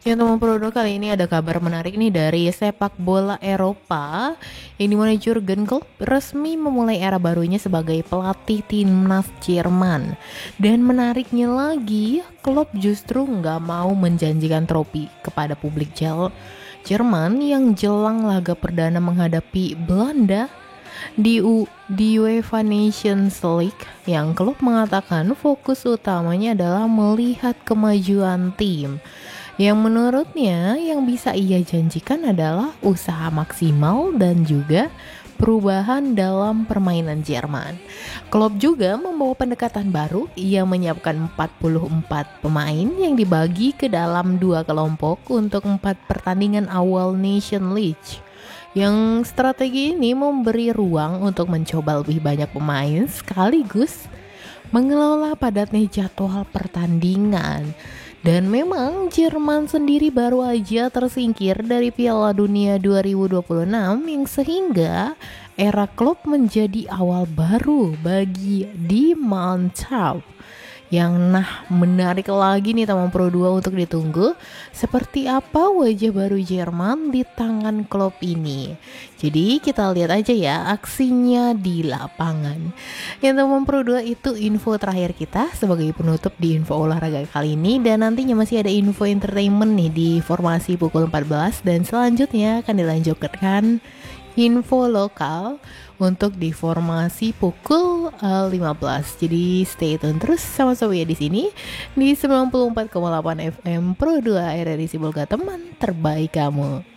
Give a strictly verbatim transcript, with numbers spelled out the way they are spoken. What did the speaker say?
Ya teman produk kali ini ada kabar menarik nih dari sepak bola Eropa yang dimana Jurgen Klopp resmi memulai era barunya sebagai pelatih timnas Jerman. Dan menariknya lagi, Klopp justru nggak mau menjanjikan trofi kepada publik Jel Jerman yang jelang laga perdana menghadapi Belanda di U di UEFA Nations League. Yang Klopp mengatakan fokus utamanya adalah melihat kemajuan tim, yang menurutnya yang bisa ia janjikan adalah usaha maksimal dan juga perubahan dalam permainan Jerman. Klopp juga membawa pendekatan baru. Ia menyiapkan empat puluh empat pemain yang dibagi ke dalam dua kelompok untuk empat pertandingan awal Nation League. Yang strategi ini memberi ruang untuk mencoba lebih banyak pemain sekaligus mengelola padatnya jadwal pertandingan. Dan memang Jerman sendiri baru aja tersingkir dari Piala Dunia dua ribu dua puluh enam, yang sehingga era Klopp menjadi awal baru bagi Die Mannschaft. Yang nah menarik lagi nih teman Pro dua untuk ditunggu, seperti apa wajah baru Jerman di tangan Klopp ini. Jadi kita lihat aja ya aksinya di lapangan. Yang teman Pro dua itu info terakhir kita sebagai penutup di info olahraga kali ini, dan nantinya masih ada info entertainment nih di formasi pukul empat belas, dan selanjutnya akan dilanjutkan info lokal untuk di formasi pukul uh, lima belas. Jadi stay tune terus sama-sama ya di sini di sembilan puluh empat koma delapan F M Pro dua R R I Sibolga, teman terbaik kamu.